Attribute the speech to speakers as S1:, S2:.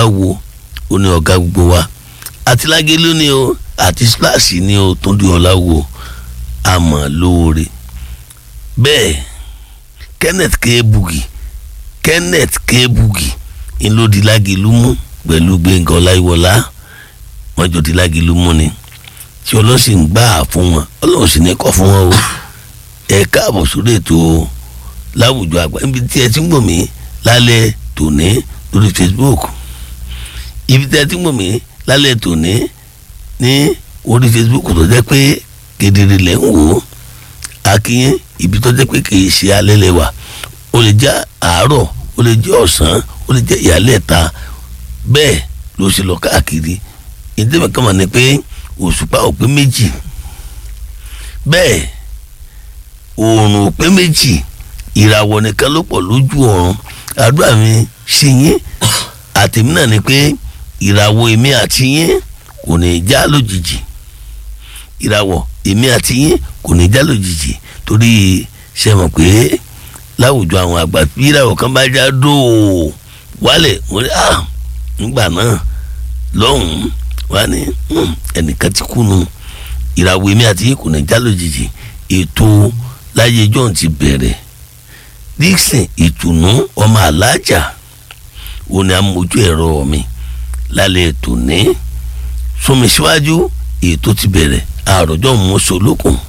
S1: aláwo ó ní ọ̀gá gbogbo wa àti Lágẹ̀lú ni o àti Splash ni o Túndé Ọláwò àmọ́ lóore. bẹ́ẹ̀ Kenneth K Buggy ń ló di Lágẹ̀lú mú pẹ̀lú Gbẹ́ngà Ọláyíwọlá wọ́n jọ di Lágẹ̀lú mú ni tí ọlọ́sìn gbà fún wọn ọlọ́run sì ní kọ́ fún wọn o. ẹ káàbọ̀ sórí ètò Láwùjọ Àgbà níbi tí ẹ ti ń gbọ́ mí lálẹ́ tòní lórí Facebook, ibi tí ẹ ti ń gbọ́ mí lálẹ́ tòní ní orí Facebook tó jẹ́ pé kedere lẹ́ ń wò ó. akínyẹn ibi tó jẹ́ pé kì í ṣe alẹ́ lẹ́wà, ó lè jẹ́ àárọ̀, ó lè jẹ́ ọ̀sán, ó lè jẹ́ ìyálẹ̀ta, bẹ́ẹ̀ ló ṣe lọ káàkiri. ìdíbẹ̀ kan mà ní pé òṣùpá ò pé méjì, bẹ́ẹ̀ oòrùn ò pé méjì, ìràwọ̀ nìkan ló pọ̀ lójú ọ̀run. àdúrà mi sí yín àtèmi náà ni pé ìràwọ̀ èmi àti yín kò ní já lójijì, ìràwọ̀ èmi àti yín kò ní já lójijì, torí ṣe mọ̀ pé láwùjọ àwọn àgbà bí ìràwọ̀ kan bá já dóò wálẹ̀ wọ́n ní nígbà náà lọ́hùn-ún wá ní ẹnìkan ti kú nu. ìràwọ̀ èmi àti yín kò ní já lójijì. ètò Láyé John ti bẹ̀rẹ̀. Dixon Ìtùnú ọmọ Alájà ó ní amójú ẹ̀rọ mi lálẹ́ ètò ní súnmi síwájú. ètò ti bẹ̀rẹ̀ àròjọ mọ́sọ̀lókùn